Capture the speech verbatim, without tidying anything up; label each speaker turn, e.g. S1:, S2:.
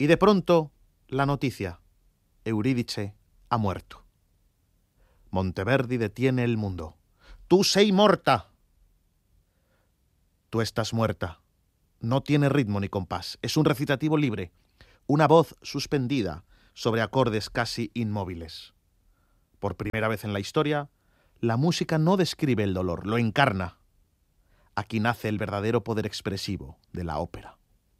S1: Y de pronto, la noticia. Eurídice ha muerto. Monteverdi detiene el mundo. ¡Tú sei morta! Tú estás muerta. No tiene ritmo ni compás. Es un recitativo libre. Una voz suspendida sobre acordes casi inmóviles. Por primera vez en la historia, la música no describe el dolor, lo encarna. Aquí nace el verdadero poder expresivo de la ópera.